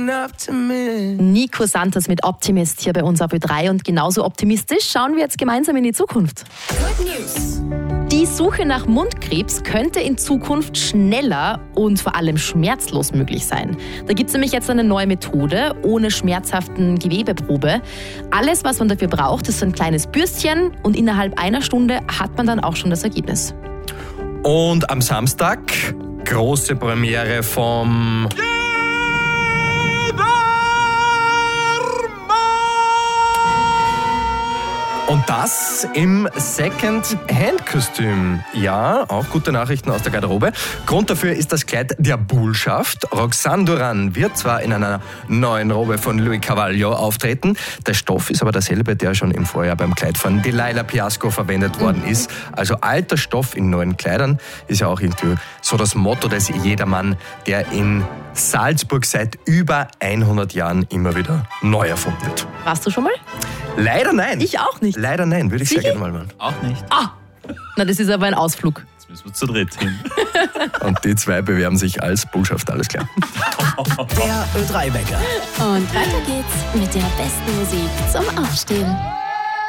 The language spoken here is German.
Nico Santos mit Optimist hier bei uns auf Ö3 und genauso optimistisch schauen wir jetzt gemeinsam in die Zukunft. Good News. Die Suche nach Mundkrebs könnte in Zukunft schneller und vor allem schmerzlos möglich sein. Da gibt es nämlich jetzt eine neue Methode ohne schmerzhaften Gewebeprobe. Alles, was man dafür braucht, ist so ein kleines Bürstchen und innerhalb einer Stunde hat man dann auch schon das Ergebnis. Und am Samstag große Premiere vom Und das im Second-Hand-Kostüm. Ja, auch gute Nachrichten aus der Garderobe. Grund dafür ist das Kleid der Bullschaft. Roxane Duran wird zwar in einer neuen Robe von Louis Carvalho auftreten, der Stoff ist aber derselbe, der schon im Vorjahr beim Kleid von Delilah Piasco verwendet worden ist. Also alter Stoff in neuen Kleidern ist ja auch irgendwie so das Motto des Jedermann, der in Salzburg seit über 100 Jahren immer wieder neu erfunden wird. Warst du schon mal? Leider nein. Ich auch nicht. Leider nein, würde ich sehr gerne mal machen. Auch nicht. Na, das ist aber ein Ausflug. Jetzt müssen wir zu dritt hin. Und die zwei bewerben sich als Bullschaft, alles klar. Der Ö3-Wecker. Und weiter geht's mit der besten Musik zum Aufstehen.